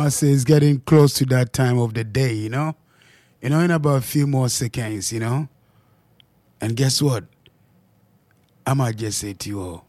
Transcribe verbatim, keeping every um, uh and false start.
I say it's getting close to that time of the day, you know? You know, in about a few more seconds, you know? And guess what? I might just say to you all,